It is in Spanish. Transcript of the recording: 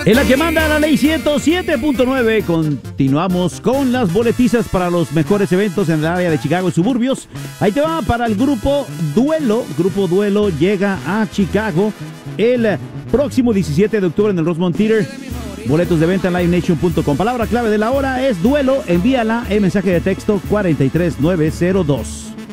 En la que manda la ley 107.9, continuamos con las boletizas para los mejores eventos en el área de Chicago y suburbios. Ahí te va para el Grupo Duelo. Grupo Duelo llega a Chicago el próximo 17 de octubre en el Rosemont Theater. Boletos de venta en livenation.com. Palabra clave de la hora es duelo. Envíala en mensaje de texto 43902.